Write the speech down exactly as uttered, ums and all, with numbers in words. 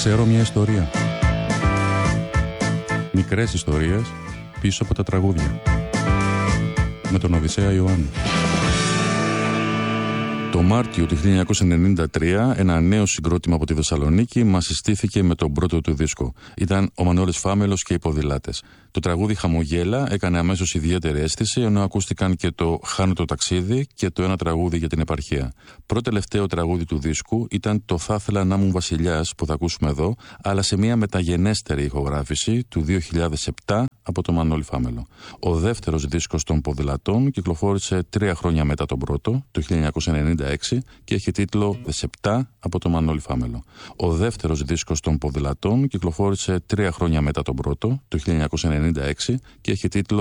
Ξέρω μια ιστορία. Μικρές ιστορίες πίσω από τα τραγούδια. Με τον Οδυσσέα Ιωάννη. Το Μάρτιο του χίλια εννιακόσια ενενήντα τρία ένα νέο συγκρότημα από τη Θεσσαλονίκη μας συστήθηκε με τον πρώτο του δίσκο. Ήταν ο Μανώλης Φάμελος και οι Ποδηλάτες. Το τραγούδι Χαμογέλα έκανε αμέσως ιδιαίτερη αίσθηση, ενώ ακούστηκαν και το Χάνω το ταξίδι και το Ένα τραγούδι για την επαρχία. Πρώτο τελευταίο τραγούδι του δίσκου ήταν το Θα ήθελα να ήμουν βασιλιάς που θα ακούσουμε εδώ, αλλά σε μια μεταγενέστερη ηχογράφηση του δύο χιλιάδες επτά από τον Μανώλη Φάμελο. Ο δεύτερος δίσκος των Ποδηλατών κυκλοφόρησε τρία χρόνια μετά τον πρώτο, το χίλια εννιακόσια ενενήντα έξι, και έχει τίτλο Δεσεπτά από τον Μανώλη Φάμελο. Ο δεύτερος δίσκος των Ποδηλατών κυκλοφόρησε τρία χρόνια μετά τον πρώτο, το χίλια εννιακόσια ενενήντα έξι, και έχει τίτλο